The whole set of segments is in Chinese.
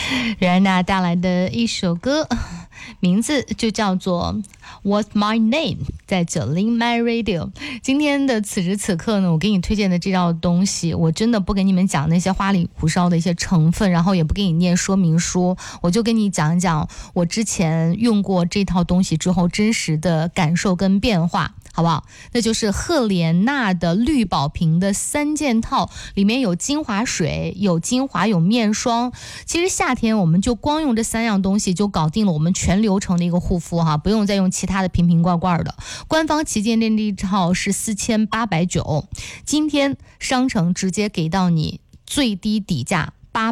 瑞娜带来的一首歌，名字就叫做 What's My Name， 在90 My Radio。 今天的此时此刻呢，我给你推荐的这道东西，我真的不跟你们讲那些花里胡哨的一些成分，然后也不给你念说明书，我就跟你讲一讲我之前用过这套东西之后真实的感受跟变化，好不好？那就是赫莲娜的绿宝瓶的3件套，里面有精华水，有精华，有面霜。其实夏天我们就光用这3样东西就搞定了我们全流程的一个护肤哈，不用再用其他的瓶瓶罐罐的。官方旗舰店这一套是4890，今天商城直接给到你最低底价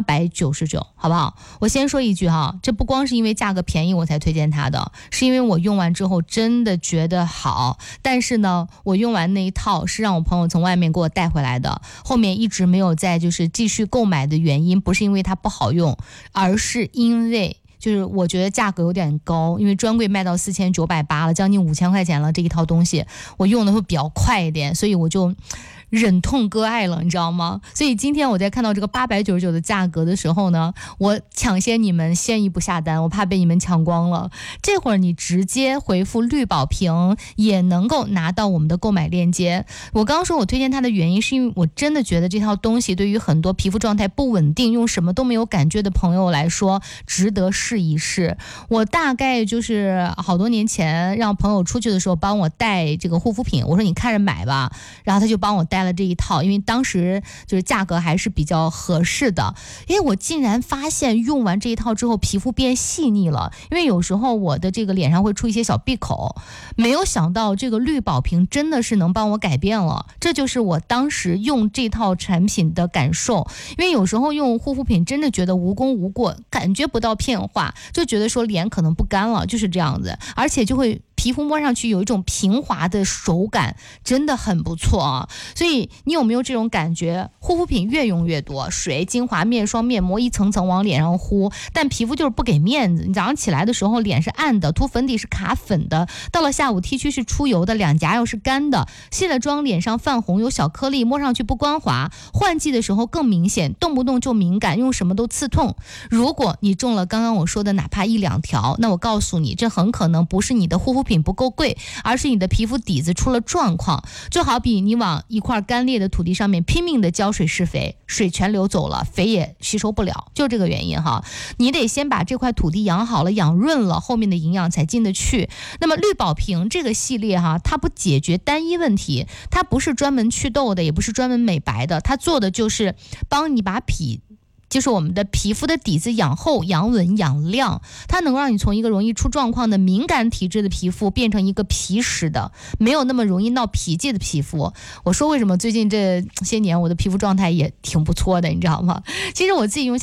899，好不好？我先说一句哈，这不光是因为价格便宜我才推荐它的，是因为我用完之后真的觉得好。但是呢，我用完那一套是让我朋友从外面给我带回来的，后面一直没有再就是继续购买的原因，不是因为它不好用，而是因为就是我觉得价格有点高，因为专柜卖到4980了，将近5000块钱了，这一套东西我用的会比较快一点，所以我就忍痛割爱了，你知道吗？所以今天我在看到这个899的价格的时候呢，我抢先你们先一步下单，我怕被你们抢光了。这会儿你直接回复绿宝瓶也能够拿到我们的购买链接。我刚刚说我推荐它的原因是因为我真的觉得这套东西对于很多皮肤状态不稳定，用什么都没有感觉的朋友来说值得试一试。我大概就是好多年前让朋友出去的时候帮我带这个护肤品，我说你看着买吧，然后他就帮我带了这一套，因为当时就是价格还是比较合适的。我竟然发现用完这一套之后皮肤变细腻了，因为有时候我的这个脸上会出一些小闭口，没有想到这个绿宝瓶真的是能帮我改变了，这就是我当时用这套产品的感受。因为有时候用护肤品真的觉得无功无过，感觉不到变化，就觉得说脸可能不干了，就是这样子，而且就会皮肤摸上去有一种平滑的手感，真的很不错啊。所以你有没有这种感觉，护肤品越用越多，水、精华、面霜、面膜一层层往脸上敷，但皮肤就是不给面子。你早上起来的时候脸是暗的，涂粉底是卡粉的，到了下午 T 区是出油的，两颊又是干的，卸了妆脸上泛红，有小颗粒，摸上去不光滑，换季的时候更明显，动不动就敏感，用什么都刺痛。如果你中了刚刚我说的哪怕1-2条，那我告诉你，这很可能不是你的护肤品不够贵，而是你的皮肤底子出了状况。就好比你往一块干裂的土地上面拼命的浇水施肥，水全流走了，肥也吸收不了，就这个原因哈。你得先把这块土地养好了，养润了，后面的营养才进得去。那么绿宝瓶这个系列哈，它不解决单一问题，它不是专门祛痘的，也不是专门美白的，它做的就是帮你把就是我们的皮肤的底子养厚、养稳、养亮，它能让你从一个容易出状况的敏感体质的皮肤变成一个皮实的、没有那么容易闹脾气的皮肤。我说为什么最近这些年我的皮肤状态也挺不错的，你知道吗？其实我自己用